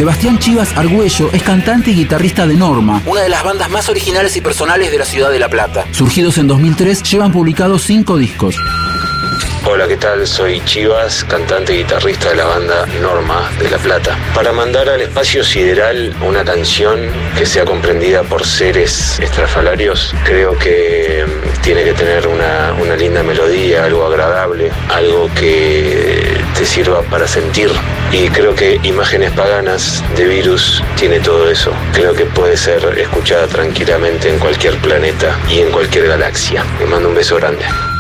Sebastián Chivas Argüello es cantante y guitarrista de Norma, una de las bandas más originales y personales de la ciudad de La Plata. Surgidos en 2003, llevan publicados 5 discos. Hola, ¿qué tal? Soy Chivas, cantante y guitarrista de la banda Norma de La Plata. Para mandar al espacio sideral una canción que sea comprendida por seres estrafalarios, creo que tiene que tener una linda melodía, algo agradable, algo que te sirva para sentir. Y creo que Imágenes Paganas de Virus tiene todo eso. Creo que puede ser escuchada tranquilamente en cualquier planeta y en cualquier galaxia. Les mando un beso grande.